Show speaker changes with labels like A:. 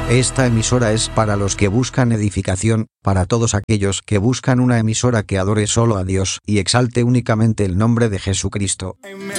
A: Esta emisora es para los que buscan edificación, para todos aquellos que buscan una emisora que adore solo a Dios y exalte únicamente el nombre de Jesucristo.